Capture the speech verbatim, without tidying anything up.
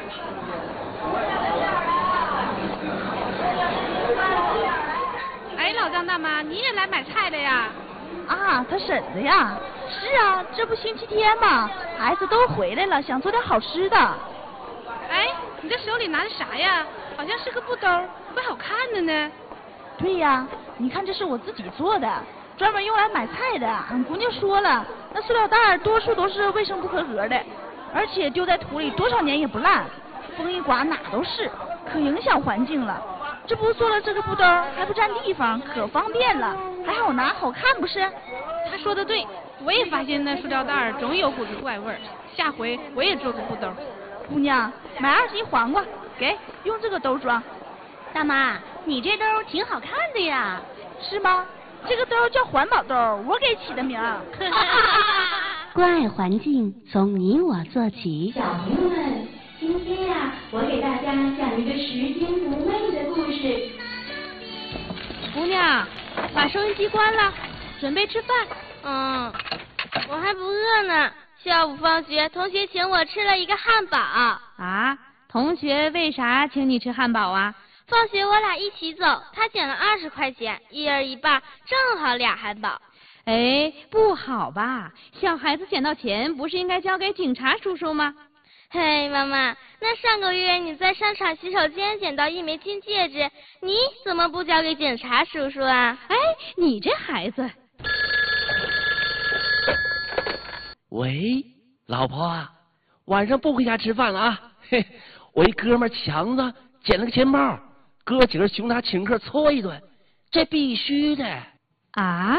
哎，老张大妈，你也来买菜了呀？ 啊，他婶子呀。是啊，这不星期天嘛，孩子都回来了，想做点好吃的。 哎，你这手里拿的啥呀？好像是个布兜，怪好看的呢。 对呀，你看这是我自己做的，专门用来买菜的。俺姑娘说了，那塑料袋多数都是卫生不合格的，而且丢在土里多少年也不烂，风一刮哪都是，可影响环境了。这不做了这个布兜还不占地方，可方便了，还好拿好看不是？ 他说的对，我也发现那塑料袋总有股子怪味儿，下回我也做个布兜。 姑娘，买二斤黄瓜，给用这个兜装。 大妈，你这兜挺好看的呀。 是吗？这个兜叫环保兜，我给起的名儿。 关爱环境，从你我做起。 小朋友们，今天呀、啊，我给大家讲一个拾金不昧的故事。 姑娘，把收音机关了，准备吃饭。 嗯，我还不饿呢。下午放学，同学请我吃了一个汉堡。 啊？同学为啥请你吃汉堡啊？ 放学我俩一起走，他捡了二十块钱，一人一半，正好俩汉堡。 哎，不好吧？小孩子捡到钱不是应该交给警察叔叔吗？ 嘿，妈妈，那上个月你在商场洗手间捡到一枚金戒指，你怎么不交给警察叔叔啊？ 哎，你这孩子。 喂，老婆啊，晚上不回家吃饭了啊？嘿，我一哥们强子捡了个钱包，哥几个熊他请客搓一顿，这必须的。 啊，